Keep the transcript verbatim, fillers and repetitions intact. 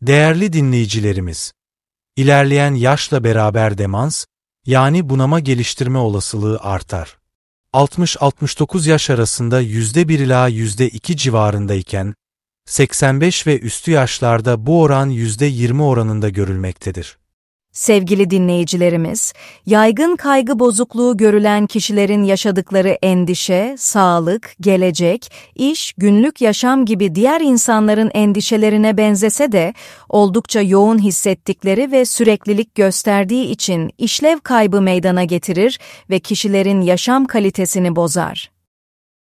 Değerli dinleyicilerimiz, ilerleyen yaşla beraber demans, yani bunama geliştirme olasılığı artar. altmış altmış dokuz yaş arasında yüzde bir ila yüzde iki civarındayken, seksen beş ve üstü yaşlarda bu oran yüzde yirmi oranında görülmektedir. Sevgili dinleyicilerimiz, yaygın kaygı bozukluğu görülen kişilerin yaşadıkları endişe, sağlık, gelecek, iş, günlük yaşam gibi diğer insanların endişelerine benzese de oldukça yoğun hissettikleri ve süreklilik gösterdiği için işlev kaybı meydana getirir ve kişilerin yaşam kalitesini bozar.